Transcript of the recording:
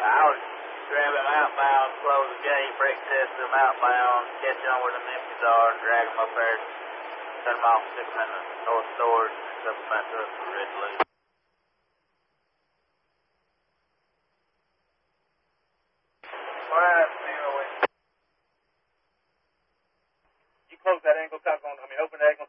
I'll grab him outbound, close the gate, brake test him outbound, catch on where the empties are, drag him up there, turn him off, stick him in the north storage, and stuff him back up for Red Loop. You close that angle tuck on, open the angle